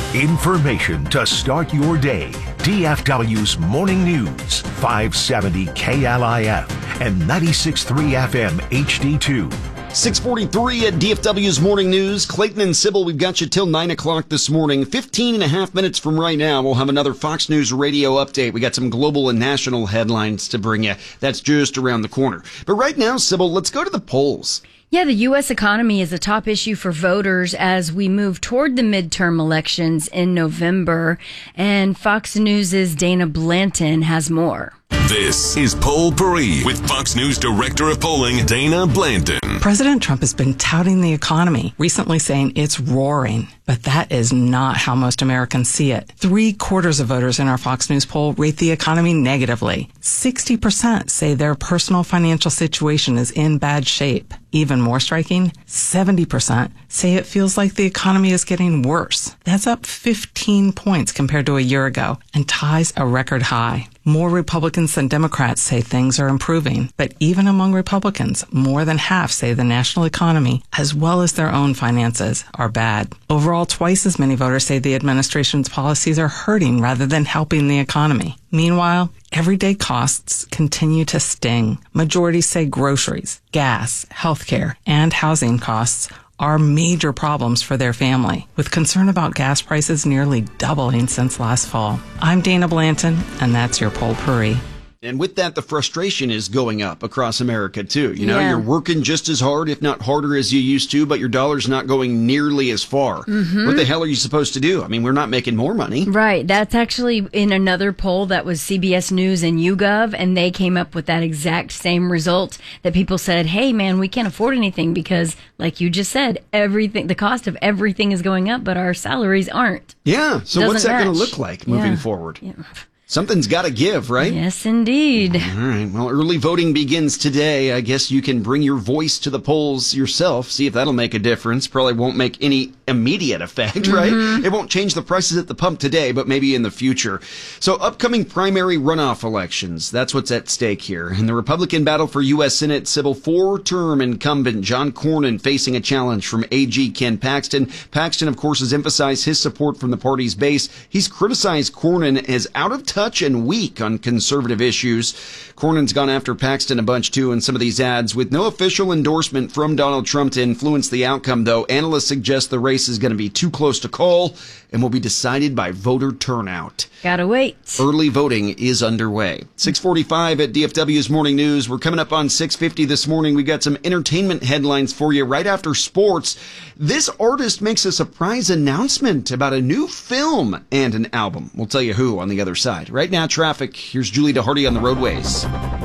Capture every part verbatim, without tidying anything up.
Information to start your day. D F W's Morning News, five seventy K L I F and ninety-six point three F M H D two. six forty-three at D F W's Morning News. Clayton and Sybil, we've got you till nine o'clock this morning. fifteen and a half minutes from right now, we'll have another Fox News radio update. We got some global and national headlines to bring you. That's just around the corner. But right now, Sybil, let's go to the polls. Yeah, the U S economy is a top issue for voters as we move toward the midterm elections in November. And Fox News' Dana Blanton has more. This is Poll Paris with Fox News Director of Polling, Dana Blanton. President Trump has been touting the economy, recently saying it's roaring. But that is not how most Americans see it. Three quarters of voters in our Fox News poll rate the economy negatively. sixty percent say their personal financial situation is in bad shape. Even more striking, seventy percent say it feels like the economy is getting worse. That's up fifteen points compared to a year ago and ties a record high. More Republicans than Democrats say things are improving, but even among Republicans, more than half say the national economy, as well as their own finances, are bad. Overall, twice as many voters say the administration's policies are hurting rather than helping the economy. Meanwhile, everyday costs continue to sting. Majorities say groceries, gas, healthcare, and housing costs are major problems for their family, with concern about gas prices nearly doubling since last fall. I'm Dana Blanton, and that's your Poll Paris. And with that, the frustration is going up across America, too. You know, Yeah. you're working just as hard, if not harder, as you used to, but your dollar's not going nearly as far. Mm-hmm. What the hell are you supposed to do? I mean, we're not making more money. Right. That's actually in another poll that was C B S News and YouGov, and they came up with that exact same result that people said, hey, man, we can't afford anything because, like you just said, everything, the cost of everything is going up, but our salaries aren't. Yeah. So Doesn't what's that going to match. look like moving Yeah. forward? Yeah. Something's got to give, right? Yes, indeed. All right. Well, early voting begins today. I guess you can bring your voice to the polls yourself. See if that'll make a difference. Probably won't make any immediate effect, right? Mm-hmm. It won't change the prices at the pump today, but maybe in the future. So upcoming primary runoff elections. That's what's at stake here. In the Republican battle for U S Senate, Sybil, four-term incumbent John Cornyn facing a challenge from A G Ken Paxton. Paxton, of course, has emphasized his support from the party's base. He's criticized Cornyn as out of touch and weak on conservative issues. Cornyn's gone after Paxton a bunch, too, in some of these ads. With no official endorsement from Donald Trump to influence the outcome, though, analysts suggest the race is going to be too close to call and will be decided by voter turnout. Gotta wait. Early voting is underway. six forty-five at D F W's Morning News. We're coming up on six fifty this morning. We got some entertainment headlines for you right after sports. This artist makes a surprise announcement about a new film and an album. We'll tell you who on the other side. Right now, traffic. Here's Julie DeHardy on the roadways.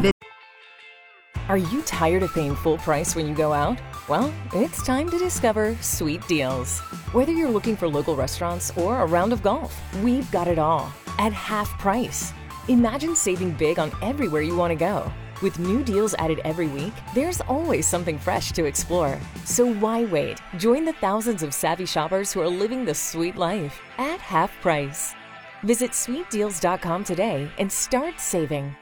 Are you tired of paying full price when you go out? Well, it's time to discover Sweet Deals. Whether you're looking for local restaurants or a round of golf, we've got it all at half price. Imagine saving big on everywhere you want to go. With new deals added every week, there's always something fresh to explore. So why wait? Join the thousands of savvy shoppers who are living the sweet life at half price. Visit sweet deals dot com today and start saving.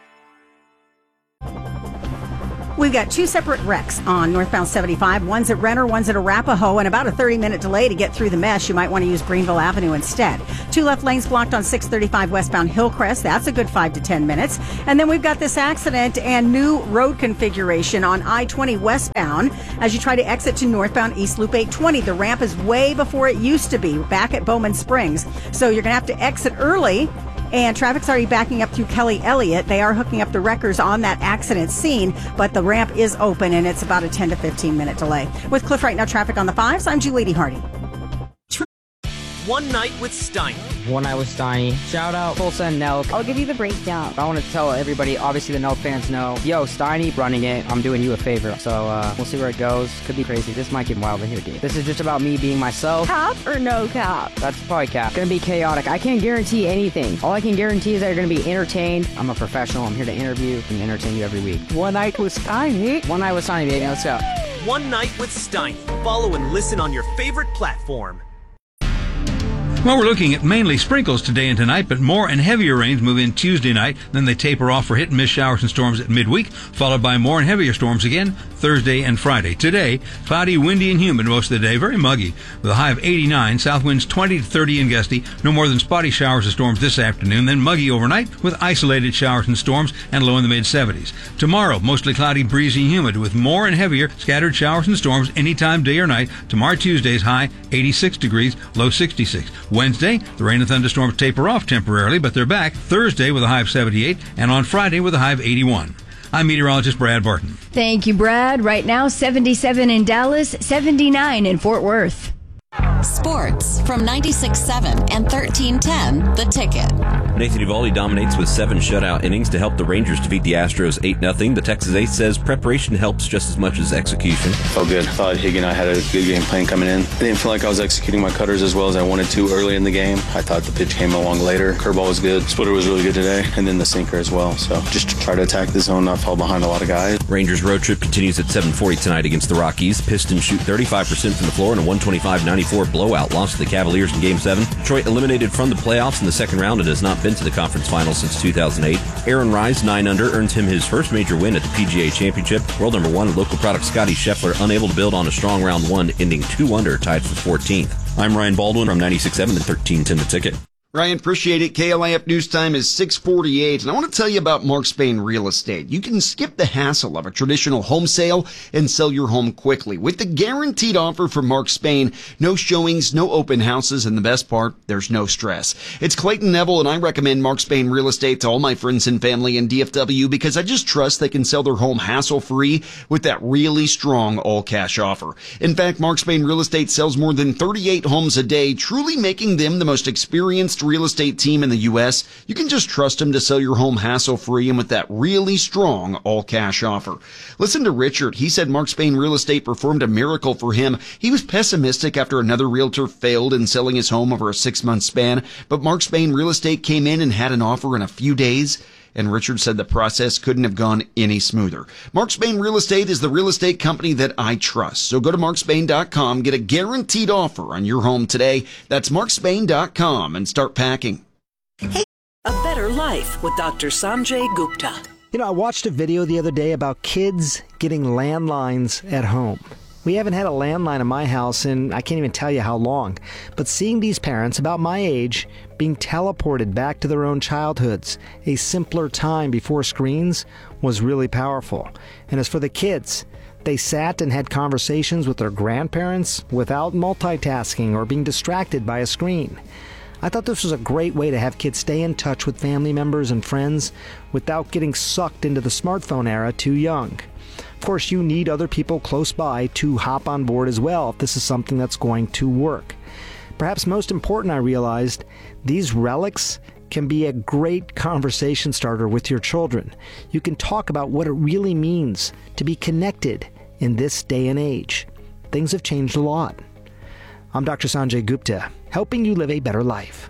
We've got two separate wrecks on northbound seventy-five. One's at Renner, one's at Arapahoe, and about a thirty-minute delay to get through the mess. You might want to use Greenville Avenue instead. Two left lanes blocked on six thirty-five westbound Hillcrest. That's a good five to ten minutes. And then we've got this accident and new road configuration on I twenty westbound as you try to exit to northbound East Loop eight twenty. The ramp is way before it used to be, back at Bowman Springs. So you're going to have to exit early. And traffic's already backing up through Kelly Elliott. They are hooking up the wreckers on that accident scene, but the ramp is open and it's about a ten to fifteen minute delay. With Cliff Right Now traffic on the fives, I'm Julie Hardy. One Night with Steiny. One Night with Steiny. Shout out Tulsa and Nelk. I'll give you the breakdown. I want to tell everybody, obviously the Nelk fans know, yo, Steiny running it, I'm doing you a favor. So uh, we'll see where it goes. Could be crazy. This might get wild in here, dude. This is just about me being myself. Cap or no cap? That's probably cap. Gonna be chaotic. I can't guarantee anything. All I can guarantee is that you're gonna be entertained. I'm a professional. I'm here to interview and entertain you every week. One Night with Steiny. One Night with Steiny, baby. Let's go. One Night with Steiny. Follow and listen on your favorite platform. Well, we're looking at mainly sprinkles today and tonight, but more and heavier rains move in Tuesday night. Then they taper off for hit-and-miss showers and storms at midweek, followed by more and heavier storms again Thursday and Friday. Today, cloudy, windy, and humid most of the day, very muggy, with a high of eighty-nine, south winds twenty to thirty and gusty, no more than spotty showers and storms this afternoon, then muggy overnight with isolated showers and storms and low in the mid-seventies. Tomorrow, mostly cloudy, breezy, and humid, with more and heavier scattered showers and storms anytime, day or night. Tomorrow, Tuesday's high eighty-six degrees, low sixty-six. Wednesday, the rain and thunderstorms taper off temporarily, but they're back Thursday with a high of seventy-eight, and on Friday with a high of eighty-one. I'm meteorologist Brad Barton. Thank you, Brad. Right now, seventy-seven in Dallas, seventy-nine in Fort Worth. Sports from ninety-six point seven and thirteen ten, The Ticket. Nathan Eovaldi dominates with seven shutout innings to help the Rangers defeat the Astros eight nothing. The Texas Ace says preparation helps just as much as execution. Felt good. Thought Higgy and I had a good game plan coming in. I didn't feel like I was executing my cutters as well as I wanted to early in the game. I thought the pitch came along later. Curveball was good. Splitter was really good today, and then the sinker as well. So just to try to attack the zone, not fall behind a lot of guys. Rangers road trip continues at seven forty tonight against the Rockies. Pistons shoot thirty-five percent from the floor in a one twenty-five ninety-four blowout loss to the Cavaliers in Game seven. Detroit eliminated from the playoffs in the second round and has not been to the conference finals since two thousand eight. Aaron Rise, nine under, earns him his first major win at the P G A Championship. World number one local product Scotty Scheffler unable to build on a strong round one, ending two under, tied for fourteenth. I'm Ryan Baldwin from ninety-six point seven and thirteen ten The Ticket. Ryan, appreciate it. K L I F News Time is six forty-eight, and I want to tell you about Mark Spain Real Estate. You can skip the hassle of a traditional home sale and sell your home quickly with the guaranteed offer from Mark Spain. No showings, no open houses, and the best part, there's no stress. It's Clayton Neville, and I recommend Mark Spain Real Estate to all my friends and family in D F W because I just trust they can sell their home hassle-free with that really strong all-cash offer. In fact, Mark Spain Real Estate sells more than thirty-eight homes a day, truly making them the most experienced real estate team in the U S. You can just trust them to sell your home hassle-free and with that really strong all-cash offer. Listen to Richard. He said Mark Spain Real Estate performed a miracle for him. He was pessimistic after another realtor failed in selling his home over a six-month span, but Mark Spain Real Estate came in and had an offer in a few days. And Richard said the process couldn't have gone any smoother. Mark Spain Real Estate is the real estate company that I trust. So go to mark spain dot com, get a guaranteed offer on your home today. That's mark spain dot com and start packing. Hey, a better life with Doctor Sanjay Gupta. You know, I watched a video the other day about kids getting landlines at home. We haven't had a landline in my house in I can't even tell you how long. But seeing these parents about my age being teleported back to their own childhoods, a simpler time before screens, was really powerful. And as for the kids, they sat and had conversations with their grandparents without multitasking or being distracted by a screen. I thought this was a great way to have kids stay in touch with family members and friends without getting sucked into the smartphone era too young. Of course, you need other people close by to hop on board as well if this is something that's going to work. Perhaps most important, I realized, these relics can be a great conversation starter with your children. You can talk about what it really means to be connected in this day and age. Things have changed a lot. I'm Doctor Sanjay Gupta, helping you live a better life.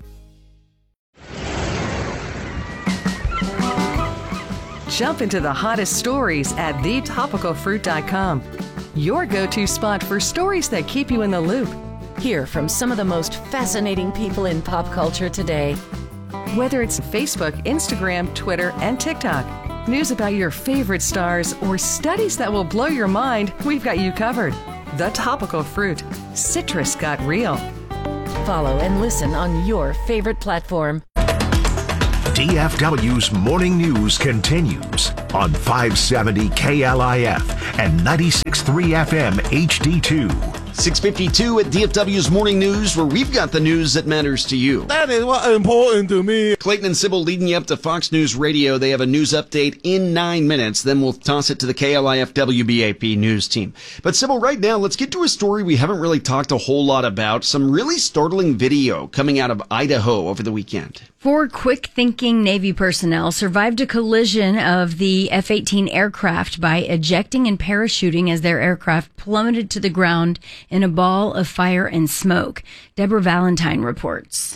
Jump into the hottest stories at the topical fruit dot com. Your go-to spot for stories that keep you in the loop. Hear from some of the most fascinating people in pop culture today. Whether it's Facebook, Instagram, Twitter, and TikTok, news about your favorite stars, or studies that will blow your mind, we've got you covered. The Topical Fruit. Citrus got real. Follow and listen on your favorite platform. D F W's Morning News continues on five seventy K L I F and ninety-six point three F M H D two. six fifty-two at D F W's Morning News, where we've got the news that matters to you. That is what's important to me. Clayton and Sybil leading you up to Fox News Radio. They have a news update in nine minutes. Then we'll toss it to the K L I F W B A P news team. But Sybil, right now, let's get to a story we haven't really talked a whole lot about. Some really startling video coming out of Idaho over the weekend. Four quick-thinking Navy personnel survived a collision of the F eighteen aircraft by ejecting and parachuting as their aircraft plummeted to the ground in a ball of fire and smoke. Deborah Valentine reports.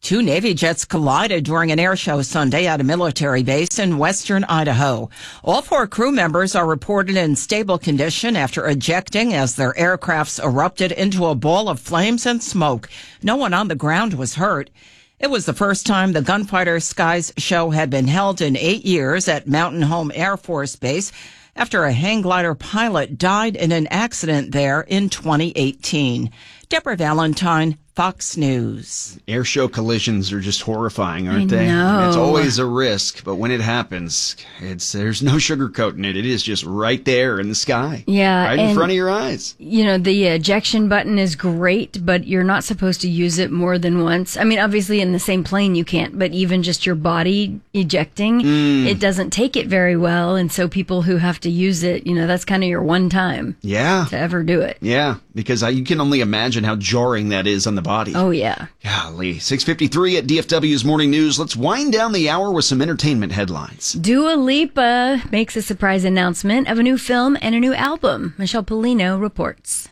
Two Navy jets collided during an air show Sunday at a military base in western Idaho. All four crew members are reported in stable condition after ejecting as their aircrafts erupted into a ball of flames and smoke. No one on the ground was hurt. It was the first time the Gunfighter Skies show had been held in eight years at Mountain Home Air Force Base after a hang glider pilot died in an accident there in twenty eighteen. Deborah Valentine, Fox News. Air show collisions are just horrifying, aren't I they? know. It's always a risk, but when it happens, it's there's no sugarcoating it. It is just right there in the sky. Yeah. Right in and, front of your eyes. You know, the ejection button is great, but you're not supposed to use it more than once. I mean, obviously in the same plane you can't, but even just your body ejecting, Mm. it doesn't take it very well. And so people who have to use it, you know, that's kind of your one time Yeah. to ever do it. Yeah, because I, you can only imagine how jarring that is on the body. Oh, yeah. Golly. six fifty-three at D F W's Morning News. Let's wind down the hour with some entertainment headlines. Dua Lipa makes a surprise announcement of a new film and a new album. Michelle Polino reports.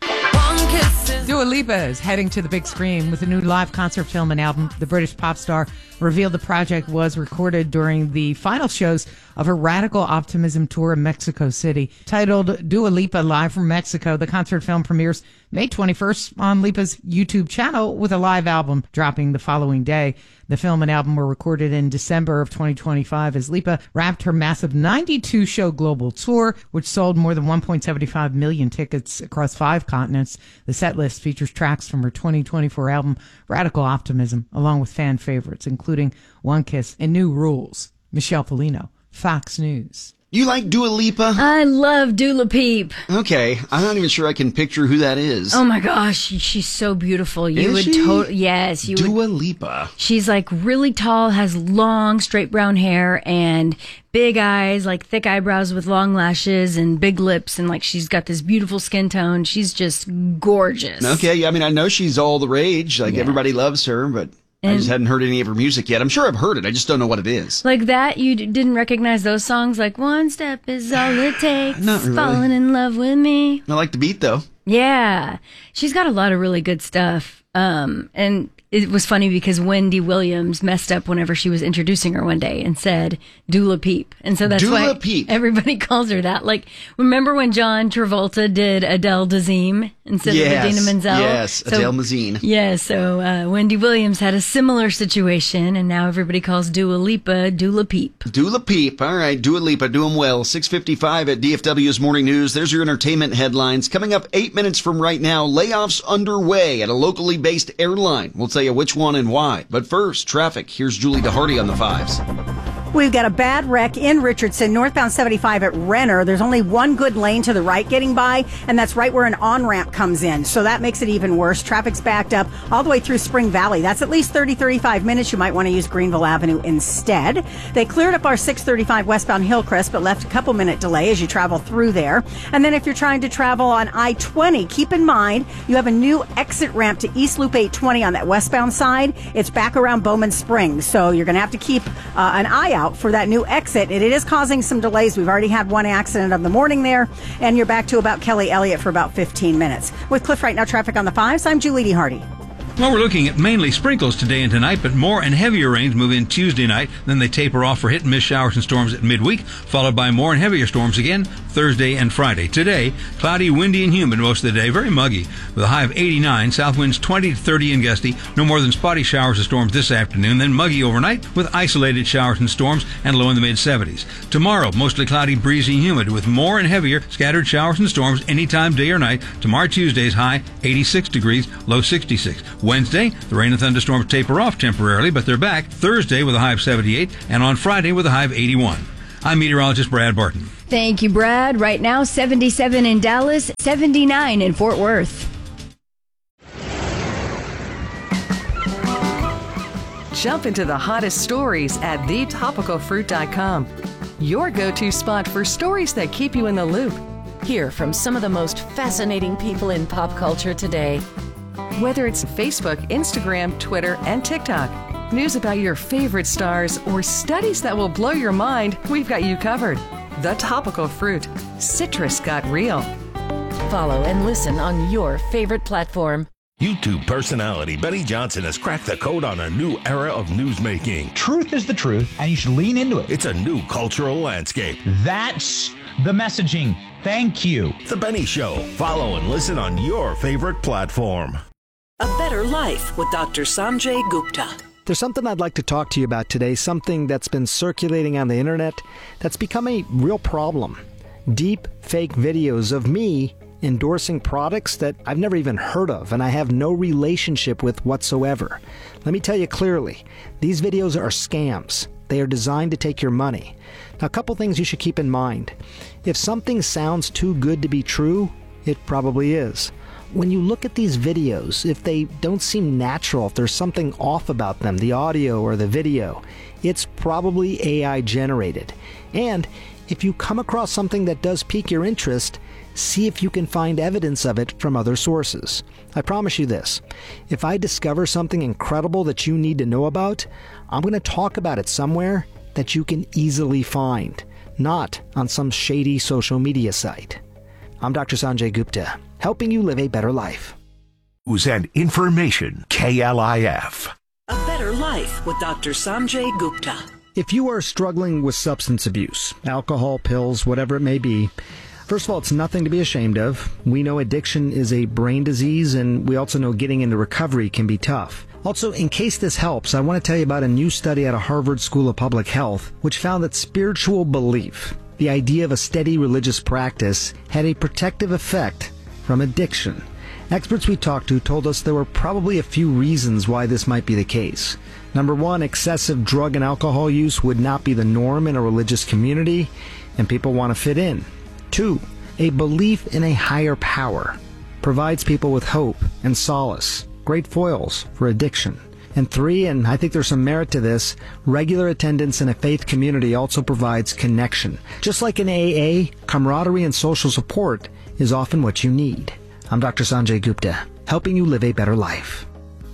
Dua Lipa is heading to the big screen with a new live concert film and album. The British pop star revealed the project was recorded during the final shows of her Radical Optimism tour in Mexico City. Titled Dua Lipa Live from Mexico, the concert film premieres May twenty-first on Lipa's YouTube channel with a live album dropping the following day. The film and album were recorded in December of twenty twenty-five as Lipa wrapped her massive ninety-two show global tour, which sold more than one point seven five million tickets across five continents. The set list features tracks from her twenty twenty-four album Radical Optimism, along with fan favorites, including One Kiss and New Rules. Michelle Polino, Fox News. You like Dua Lipa? I love Dula Peep. Okay, I'm not even sure I can picture who that is. Oh my gosh, she's so beautiful. You Is would she? totally, yes, you Dua would. Lipa. She's like really tall, has long, straight brown hair and big eyes, like thick eyebrows with long lashes and big lips, and like she's got this beautiful skin tone. She's just gorgeous. Okay, yeah, I mean, I know she's all the rage. Like, Yeah. everybody loves her, but I And- just hadn't heard any of her music yet. I'm sure I've heard it. I just don't know what it is. Like that, you d- didn't recognize those songs? Like, one step is all it takes. Not really. Falling in love with me. I like the beat, though. Yeah. She's got a lot of really good stuff. Um, and it was funny because Wendy Williams messed up whenever she was introducing her one day and said Dula Peep. And so that's Dula why Peep. everybody calls her that. Like, remember when John Travolta did Adele Dazeem instead Yes, of Idina Menzel? yes, Adele Dazeem. Yeah, so uh, Wendy Williams had a similar situation, and now everybody calls Dua Lipa Dula Peep. Dula Peep. All right, Dua Lipa, do 'em well. six fifty-five at D F W's Morning News. There's your entertainment headlines. Coming up eight minutes from right now, layoffs underway at a locally based airline. We'll tell you which one and why. But first, traffic. Here's Julie DeHardy on the fives. We've got a bad wreck in Richardson, northbound seventy-five at Renner. There's only one good lane to the right getting by, and that's right where an on-ramp comes in. So that makes it even worse. Traffic's backed up all the way through Spring Valley. That's at least thirty, thirty-five minutes. You might want to use Greenville Avenue instead. They cleared up our six thirty-five westbound Hillcrest, but left a couple minute delay as you travel through there. And then if you're trying to travel on I twenty, keep in mind you have a new exit ramp to East Loop eight twenty on that westbound side. It's back around Bowman Springs. So you're going to have to keep uh, an eye out for that new exit. It is causing some delays. We've already had one accident of the morning there, and you're back to about Kelly Elliott for about fifteen minutes. With Cliff Right Now traffic on the fives, I'm Julie DeHardy. Well, we're looking at mainly sprinkles today and tonight, but more and heavier rains move in Tuesday night. Then they taper off for hit and miss showers and storms at midweek, followed by more and heavier storms again Thursday and Friday. Today, cloudy, windy, and humid most of the day, very muggy, with a high of eighty-nine, south winds twenty to thirty and gusty, no more than spotty showers and storms this afternoon, then muggy overnight with isolated showers and storms and low in the mid-seventies. Tomorrow, mostly cloudy, breezy, and humid, with more and heavier scattered showers and storms anytime day or night. Tomorrow, Tuesday's high eighty-six degrees, low sixty-six. Wednesday, the rain and thunderstorms taper off temporarily, but they're back Thursday with a high of seventy-eight, and on Friday with a high of eighty-one. I'm meteorologist Brad Barton. Thank you, Brad. Right now, seventy-seven in Dallas, seventy-nine in Fort Worth. Jump into the hottest stories at the topical fruit dot com. Your go-to spot for stories that keep you in the loop. Hear from some of the most fascinating people in pop culture today. Whether it's Facebook, Instagram, Twitter, and TikTok, news about your favorite stars, or studies that will blow your mind, we've got you covered. The Topical Fruit. Citrus got real. Follow and listen on your favorite platform. YouTube personality Benny Johnson has cracked the code on a new era of newsmaking. Truth is the truth, and you should lean into it. It's a new cultural landscape. That's the messaging. Thank you. The Benny Show. Follow and listen on your favorite platform. A Better Life with Doctor Sanjay Gupta. There's something I'd like to talk to you about today, something that's been circulating on the internet that's become a real problem. Deep fake videos of me endorsing products that I've never even heard of and I have no relationship with whatsoever. Let me tell you clearly, these videos are scams. They are designed to take your money. Now, a couple things you should keep in mind. If something sounds too good to be true, it probably is. When you look at these videos, if they don't seem natural, if there's something off about them, the audio or the video, it's probably A I generated. And if you come across something that does pique your interest, see if you can find evidence of it from other sources. I promise you this, if I discover something incredible that you need to know about, I'm going to talk about it somewhere that you can easily find, not on some shady social media site. I'm Doctor Sanjay Gupta, helping you live a better life. News and information, K L I F. A Better Life with Doctor Sanjay Gupta. If you are struggling with substance abuse, alcohol, pills, whatever it may be, first of all, it's nothing to be ashamed of. We know addiction is a brain disease, and we also know getting into recovery can be tough. Also, in case this helps, I want to tell you about a new study out of Harvard School of Public Health, which found that spiritual belief, the idea of a steady religious practice, had a protective effect from addiction. Experts we talked to told us there were probably a few reasons why this might be the case. Number one, excessive drug and alcohol use would not be the norm in a religious community, and people want to fit in. Two, a belief in a higher power provides people with hope and solace, great foils for addiction. And three, and I think there's some merit to this, regular attendance in a faith community also provides connection. Just like in A A, camaraderie and social support is often what you need. I'm Doctor Sanjay Gupta, helping you live a better life.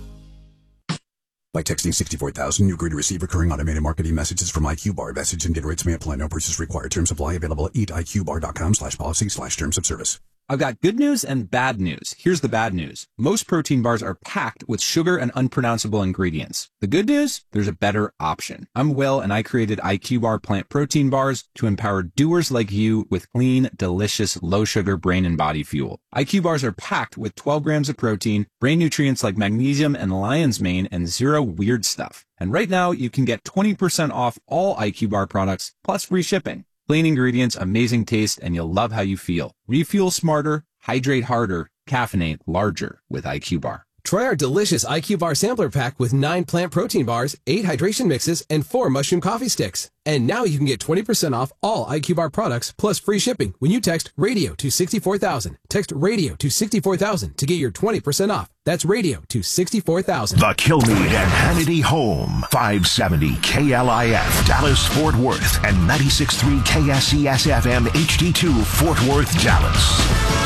By texting sixty-four thousand, you agree to receive recurring automated marketing messages from iQBar. Message and data rates may apply. No purchase required. Terms apply. Available at eatiqbar.com slash policy slash terms of service. I've got good news and bad news. Here's the bad news. Most protein bars are packed with sugar and unpronounceable ingredients. The good news? There's a better option. I'm Will, and I created iQBar plant protein bars to empower doers like you with clean, delicious, low-sugar brain and body fuel. iQBars are packed with twelve grams of protein, brain nutrients like magnesium and lion's mane, and zero weird stuff. And right now, you can get twenty percent off all iQBar products, plus free shipping. Clean ingredients, amazing taste, and you'll love how you feel. Refuel smarter, hydrate harder, caffeinate larger with iQBar. Try our delicious iQBar sampler pack with nine plant protein bars, eight hydration mixes, and four mushroom coffee sticks. And now you can get twenty percent off all iQBar products plus free shipping when you text RADIO to sixty-four thousand. Text RADIO to sixty-four thousand to get your twenty percent off. That's RADIO to sixty-four thousand. The Kilmeade and Hannity Home, five seventy K L I F, Dallas, Fort Worth, and ninety-six point three K S E S F M H D two, Fort Worth, Dallas.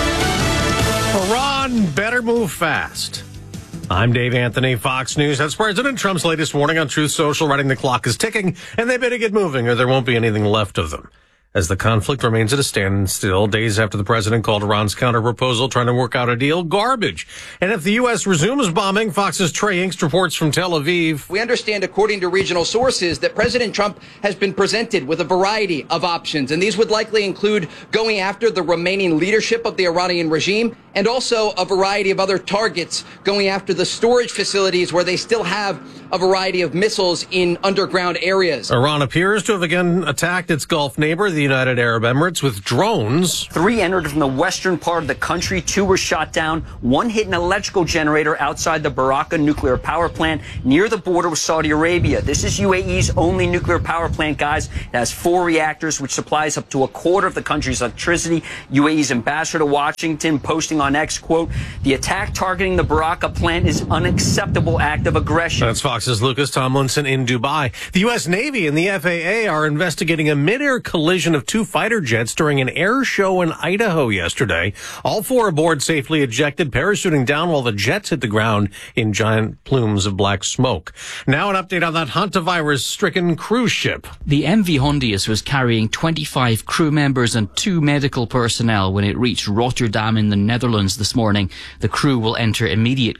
Iran better move fast. I'm Dave Anthony, Fox News. That's President Trump's latest warning on Truth Social, writing the clock is ticking, and they better get moving or there won't be anything left of them. As the conflict remains at a standstill days after the president called Iran's counter-proposal trying to work out a deal garbage. And if the U S resumes bombing, Fox's Trey Inkst reports from Tel Aviv. We understand, according to regional sources, that President Trump has been presented with a variety of options, and these would likely include going after the remaining leadership of the Iranian regime and also a variety of other targets, going after the storage facilities where they still have a variety of missiles in underground areas. Iran appears to have again attacked its Gulf neighbor, the United Arab Emirates, with drones. Three entered from the western part of the country. Two were shot down. One hit an electrical generator outside the Baraka nuclear power plant near the border with Saudi Arabia. This is U A E's only nuclear power plant, guys. It has four reactors, which supplies up to a quarter of the country's electricity. U A E's ambassador to Washington posting on X, quote, "The attack targeting the Baraka plant is unacceptable act of aggression." That's Fox's Lucas Tomlinson in Dubai. The U S Navy and the F A A are investigating a mid-air collision of two fighter jets during an air show in Idaho yesterday. All four aboard safely ejected, parachuting down while the jets hit the ground in giant plumes of black smoke. Now an update on that hantavirus-stricken cruise ship. The M V Hondius was carrying twenty-five crew members and two medical personnel when it reached Rotterdam in the Netherlands Netherlands this morning. The crew will enter immediate